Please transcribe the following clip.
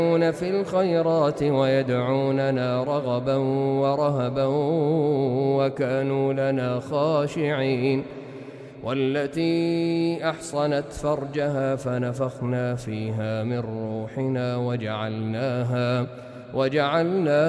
في الخيرات ويدعوننا رغبا ورهبا وكانوا لنا خاشعين. والتي أحصنت فرجها فنفخنا فيها من روحنا وجعلناها